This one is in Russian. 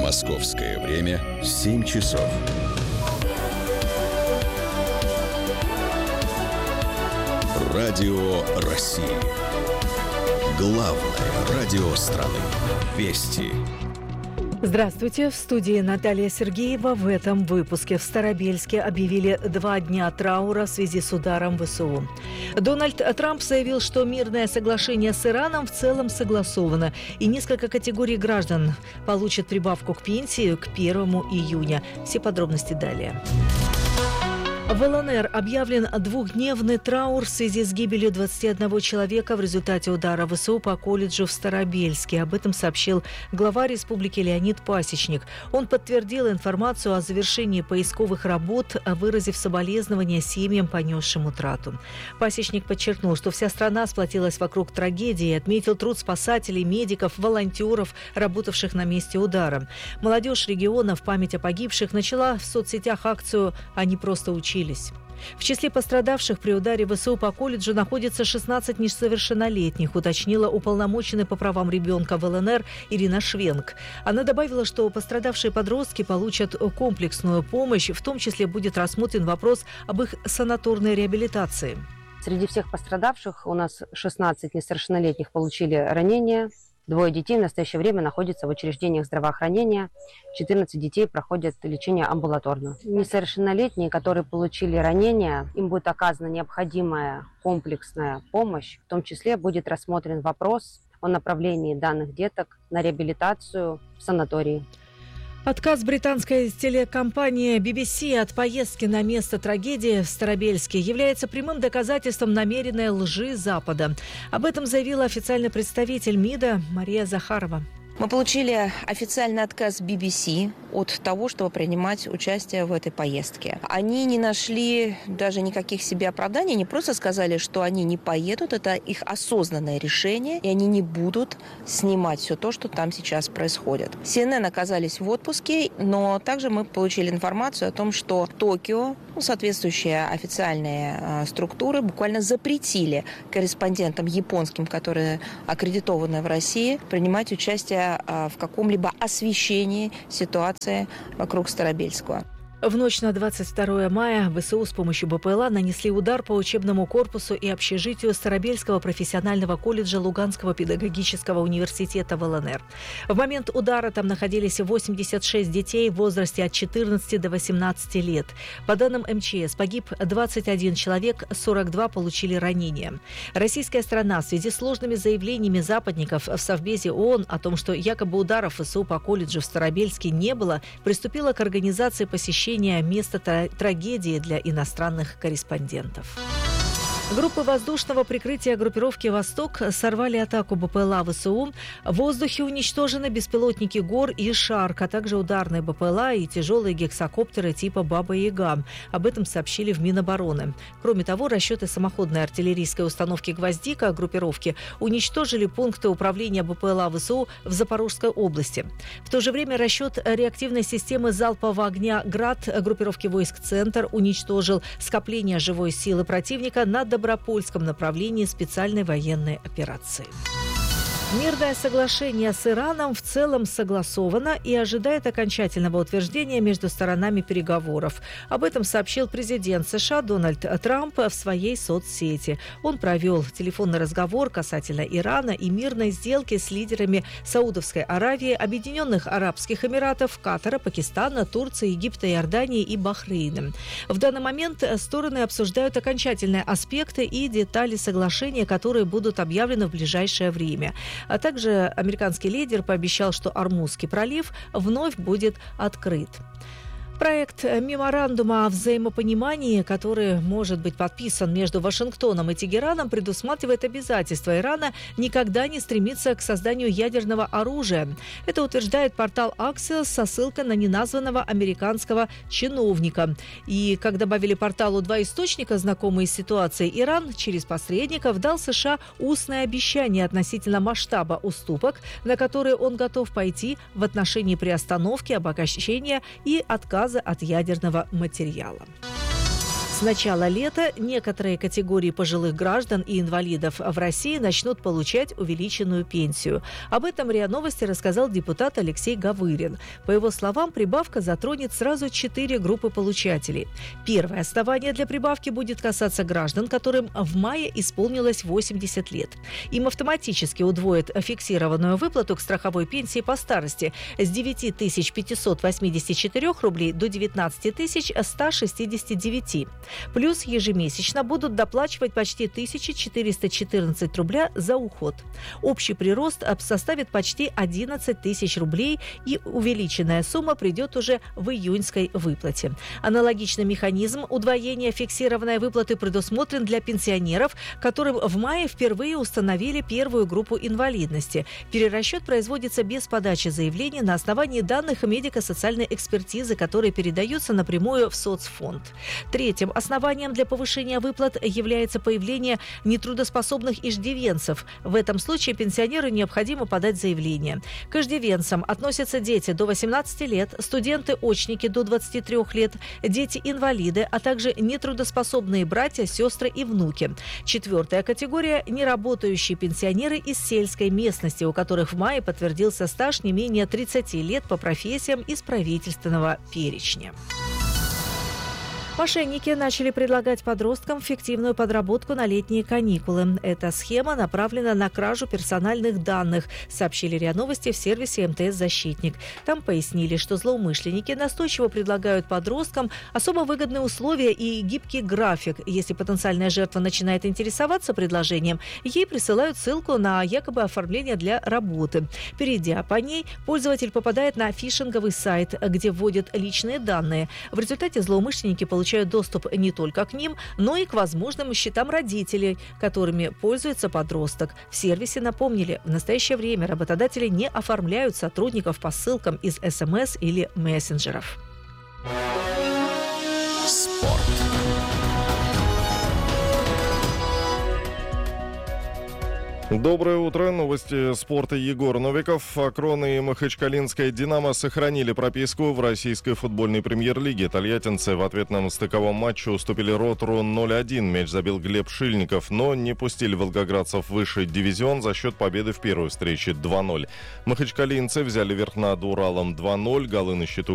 Московское время 7 часов. Радио России. Главное радио страны. Вести. Здравствуйте, в студии Наталья Сергеева. В этом выпуске в Старобельске объявили 2 дня траура в связи с ударом ВСУ. Дональд Трамп заявил, что мирное соглашение с Ираном в целом согласовано, и несколько категорий граждан получат прибавку к пенсии к 1 июня. Все подробности далее. В ЛНР объявлен 2-дневный траур в связи с гибелью 21 человека в результате удара ВСУ по колледжу в Старобельске. Об этом сообщил глава республики Леонид Пасечник. Он подтвердил информацию о завершении поисковых работ, выразив соболезнования семьям, понесшим утрату. Пасечник подчеркнул, что вся страна сплотилась вокруг трагедии и отметил труд спасателей, медиков, волонтеров, работавших на месте удара. Молодежь региона в память о погибших начала в соцсетях акцию «Они просто учились». В числе пострадавших при ударе ВСУ по колледжу находится 16 несовершеннолетних, уточнила уполномоченная по правам ребенка в ЛНР Ирина Швенк. Она добавила, что пострадавшие подростки получат комплексную помощь, в том числе будет рассмотрен вопрос об их санаторной реабилитации. Среди всех пострадавших у нас 16 несовершеннолетних получили ранения. 2 детей в настоящее время находятся в учреждениях здравоохранения. 14 детей проходят лечение амбулаторно. Несовершеннолетние, которые получили ранения, им будет оказана необходимая комплексная помощь. В том числе будет рассмотрен вопрос о направлении данных деток на реабилитацию в санатории. Отказ британской телекомпании BBC от поездки на место трагедии в Старобельске является прямым доказательством намеренной лжи Запада. Об этом заявила официальный представитель МИДа Мария Захарова. Мы получили официальный отказ BBC от того, чтобы принимать участие в этой поездке. Они не нашли даже никаких себе оправданий, они просто сказали, что они не поедут, это их осознанное решение, и они не будут снимать все то, что там сейчас происходит. CNN оказались в отпуске, но также мы получили информацию о том, что Токио, соответствующие официальные структуры, буквально запретили корреспондентам японским, которые аккредитованы в России, принимать участие в каком-либо освещении ситуации вокруг Старобельского. В ночь на 22 мая ВСУ с помощью БПЛА нанесли удар по учебному корпусу и общежитию Старобельского профессионального колледжа Луганского педагогического университета в ЛНР. В момент удара там находились 86 детей в возрасте от 14 до 18 лет. По данным МЧС, погиб 21 человек, 42 получили ранения. Российская сторона в связи с сложными заявлениями западников в Совбезе ООН о том, что якобы ударов ВСУ по колледжу в Старобельске не было, приступила к организации посещения места трагедии для иностранных корреспондентов. Группы воздушного прикрытия группировки «Восток» сорвали атаку БПЛА ВСУ. В воздухе уничтожены беспилотники «Гор» и «Шарк», а также ударные БПЛА и тяжелые гексакоптеры типа «Баба-Яга». Об этом сообщили в Минобороны. Кроме того, расчеты самоходной артиллерийской установки «Гвоздика» группировки уничтожили пункты управления БПЛА ВСУ в Запорожской области. В то же время расчет реактивной системы залпового огня «Град» группировки войск «Центр» уничтожил скопление живой силы противника на Добропольском направлении специальной военной операции. Мирное соглашение с Ираном в целом согласовано и ожидает окончательного утверждения между сторонами переговоров. Об этом сообщил президент США Дональд Трамп в своей соцсети. Он провел телефонный разговор касательно Ирана и мирной сделки с лидерами Саудовской Аравии, Объединенных Арабских Эмиратов, Катара, Пакистана, Турции, Египта, Иордании и Бахрейна. В данный момент стороны обсуждают окончательные аспекты и детали соглашения, которые будут объявлены в ближайшее время. А также американский лидер пообещал, что Ормузский пролив вновь будет открыт. Проект меморандума о взаимопонимании, который может быть подписан между Вашингтоном и Тегераном, предусматривает обязательство Ирана никогда не стремиться к созданию ядерного оружия. Это утверждает портал Axios со ссылкой на неназванного американского чиновника. И, как добавили порталу 2 источника, знакомые с ситуацией, Иран через посредников дал США устное обещание относительно масштаба уступок, на которые он готов пойти в отношении приостановки, обогащения и отказа от ядерного материала. С начала лета некоторые категории пожилых граждан и инвалидов в России начнут получать увеличенную пенсию. Об этом РИА Новости рассказал депутат Алексей Гавырин. По его словам, прибавка затронет сразу 4 группы получателей. Первое основание для прибавки будет касаться граждан, которым в мае исполнилось 80 лет. Им автоматически удвоят фиксированную выплату к страховой пенсии по старости с 9 584 рублей до 19 169. Плюс ежемесячно будут доплачивать почти 1414 рубля за уход. Общий прирост составит почти 11 тысяч рублей, и увеличенная сумма придет уже в июньской выплате. Аналогичный механизм удвоения фиксированной выплаты предусмотрен для пенсионеров, которым в мае впервые установили первую группу инвалидности. Перерасчет производится без подачи заявления на основании данных медико-социальной экспертизы, которые передаются напрямую в соцфонд. Третьим основанием для повышения выплат является появление нетрудоспособных иждивенцев. В этом случае пенсионеру необходимо подать заявление. К иждивенцам относятся дети до 18 лет, студенты-очники до 23 лет, дети-инвалиды, а также нетрудоспособные братья, сестры и внуки. Четвертая категория – неработающие пенсионеры из сельской местности, у которых в мае подтвердился стаж не менее 30 лет по профессиям из правительственного перечня. Мошенники начали предлагать подросткам фиктивную подработку на летние каникулы. Эта схема направлена на кражу персональных данных, сообщили РИА Новости в сервисе МТС «Защитник». Там пояснили, что злоумышленники настойчиво предлагают подросткам особо выгодные условия и гибкий график. Если потенциальная жертва начинает интересоваться предложением, ей присылают ссылку на якобы оформление для работы. Перейдя по ней, пользователь попадает на фишинговый сайт, где вводят личные данные. В результате злоумышленники получают доступ не только к ним, но и к возможным счетам родителей, которыми пользуется подросток. В сервисе напомнили, в настоящее время работодатели не оформляют сотрудников по ссылкам из СМС или мессенджеров. Спорт. Доброе утро. Новости спорта. Егор Новиков. Акрон и Махачкалинская «Динамо» сохранили прописку в российской футбольной премьер-лиге. Тольяттинцы в ответном стыковом матче уступили «Ротору» 0-1. Мяч забил Глеб Шильников, но не пустили волгоградцев в высший дивизион за счет победы в первой встрече 2-0. Махачкалинцы взяли верх над «Уралом» 2-0. Голы на счету